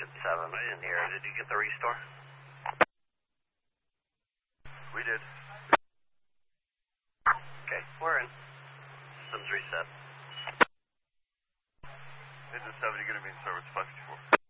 7 in here. Did you get the restore? We did. Okay, we're in. Systems reset. Engine 70 going to be in service 554.